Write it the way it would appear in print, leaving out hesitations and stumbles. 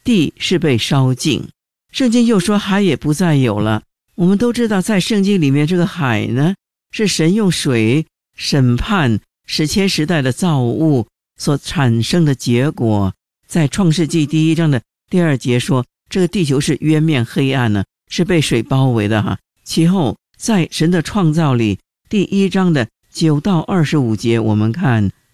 地是被烧尽。圣经又说海也不再有了。我们都知道在圣经里面这个海呢，是神用水审判史前时代的造物所产生的结果。在创世纪第1章的第2节说，这个地球是渊面黑暗呢，是被水包围的其后在神的创造里第1章的9到25节，我们看